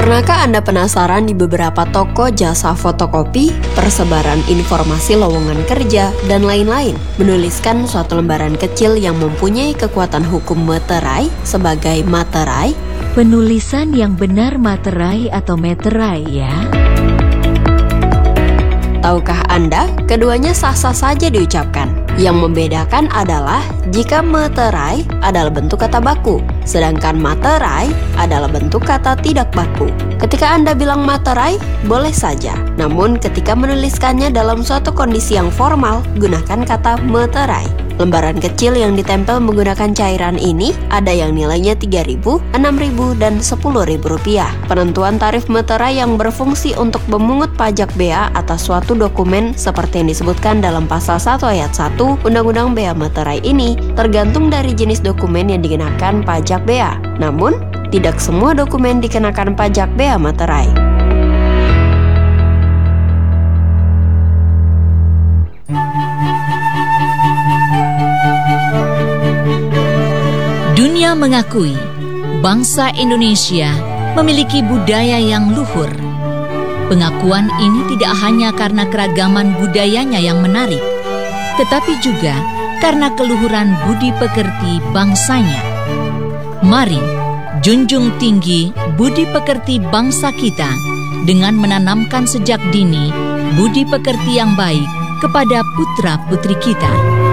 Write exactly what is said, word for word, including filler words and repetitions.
Pernahkah Anda penasaran di beberapa toko jasa fotokopi, persebaran informasi lowongan kerja, dan lain-lain menuliskan suatu lembaran kecil yang mempunyai kekuatan hukum meterai sebagai materai? Penulisan yang benar materai atau meterai ya? Tahukah Anda, keduanya sah-sah saja diucapkan. Yang membedakan adalah jika meterai adalah bentuk kata baku, sedangkan materai adalah bentuk kata tidak baku. Ketika Anda bilang materai, boleh saja. Namun ketika menuliskannya dalam suatu kondisi yang formal, gunakan kata meterai. Lembaran kecil yang ditempel menggunakan cairan ini ada yang nilainya tiga ribu, enam ribu, dan sepuluh ribu rupiah. Penentuan tarif meterai yang berfungsi untuk memungut pajak bea atas suatu dokumen seperti yang disebutkan dalam pasal satu ayat satu Undang-Undang Bea Materai ini tergantung dari jenis dokumen yang dikenakan pajak bea. Namun, tidak semua dokumen dikenakan pajak bea materai. Dunia mengakui bangsa Indonesia memiliki budaya yang luhur. Pengakuan ini tidak hanya karena keragaman budayanya yang menarik, tetapi juga karena keluhuran budi pekerti bangsanya. Mari junjung tinggi budi pekerti bangsa kita dengan menanamkan sejak dini budi pekerti yang baik kepada putra-putri kita.